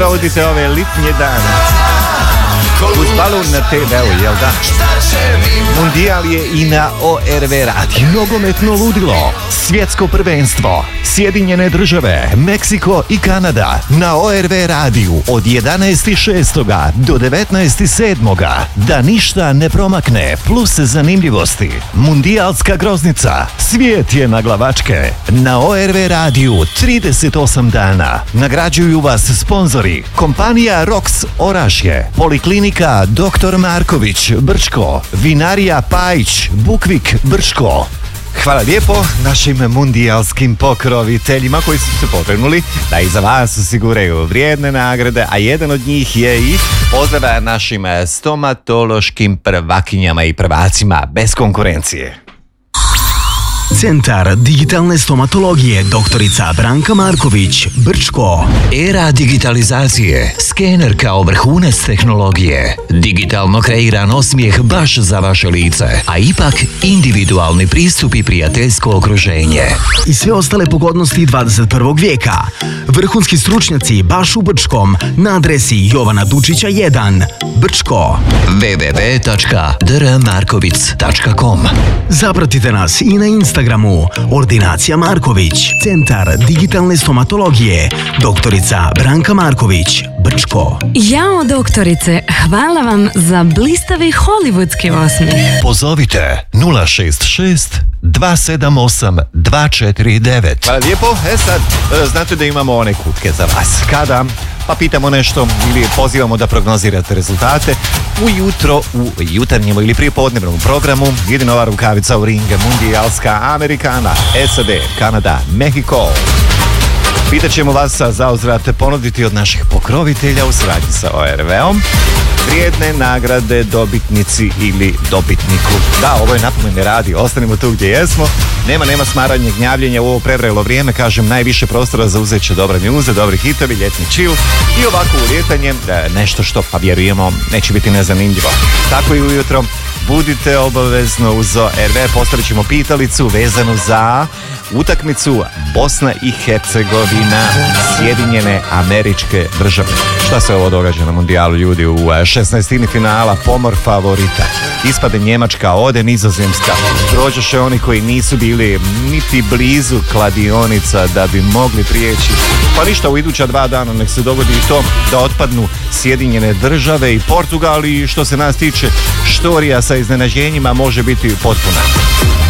provodite ove litnje dane? Uz balon na TV-u, jel da? Mundijal je i na ORV radiju. Nogometno ludilo, svjetsko prvenstvo, Sjedinjene države, Meksiko i Kanada na ORV radiju od 11.6. do 19.7. Da ništa ne promakne, plus zanimljivosti. Mundijalska groznica, svijet je naglavačke. Na ORV radiju 38 dana. Nagrađuju vas sponzori kompanija Rox Orašje, Poliklinika Dr. Marković Brčko, Vinarija Pajić Bukvik Brčko. Hvala lijepo našim mundijalskim pokroviteljima koji su se potrgnuli da i za vas osiguraju vrijedne nagrade, a jedan od njih je i pozdrav našim stomatološkim prvakinjama i prvacima bez konkurencije. Centar digitalne stomatologije doktorica Branka Marković Brčko. Era digitalizacije, skener kao vrhunac tehnologije, digitalno kreiran osmijeh baš za vaše lice, a ipak individualni pristup i prijateljsko okruženje. I sve ostale pogodnosti 21. vijeka. Vrhunski stručnjaci baš u Brčkom na adresi Jovana Dučića 1, Brčko. www.drmarkovic.com. Zapratite nas i na Instagramu Ordinacija Marković, Centar digitalne stomatologije doktorica Branka Marković Brčko. Jao doktorice, hvala vam za blistavi hollywoodski osmijeh. Pozovite 066 278 249. Hvala lijepo. Sad, znate da imamo one kutke za vas. Kada pa pitamo nešto ili pozivamo da prognozirate rezultate ujutro u jutarnjem ili prijepodnevnom programu, jedino ova rukavica u ringe, mundijalska Amerikana, SAD, Kanada, Mehiko. Pitat ćemo vas za uzvrat ponuditi od naših pokrovitelja u suradnji sa ORV-om vrijedne nagrade dobitnici ili dobitniku. Da, ovo je napomene radi, ostanimo tu gdje jesmo. Nema smaranja, gnjavljenja u ovo prevrelo vrijeme, kažem, najviše prostora zauzet će dobra mjuze, dobri hitovi, ljetni chill i ovako ulijetanje, nešto što, pa vjerujemo, neće biti nezanimljivo. Tako i ujutro, budite obavezno uz ORV, postavit ćemo pitalicu vezanu za utakmicu Bosna i Hercegovina, Sjedinjene Američke Države. Šta se ovo događa na mundijalu, ljudi? U 16. finala pomor favorita. Ispade Njemačka, ode Nizozemska. Prođeše oni koji nisu bili niti blizu kladionica da bi mogli prijeći. Pa ništa, u iduća 2 dana nek se dogodi i to da otpadnu Sjedinjene Države i Portugal, i što se nas tiče, štorija sa iznenađenjima može biti potpuna.